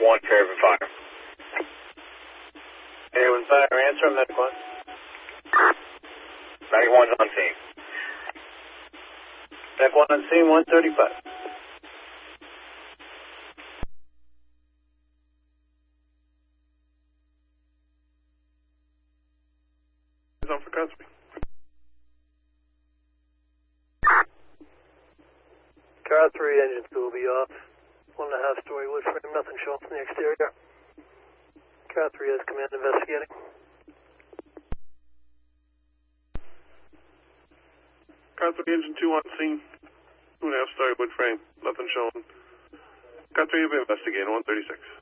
1, Fairhaven Fire. Fairhaven Fire, answer on Medic 1. Medic 1's on scene. Medic 1 on scene, 135. On for Cosby. Car 3 engine 2 will be off. 1.5 story wood frame, nothing showing from the exterior. Car 3 has command investigating. Car 3 engine 2 on scene. 2.5 story wood frame, nothing showing. Car 3 will be investigating, 136.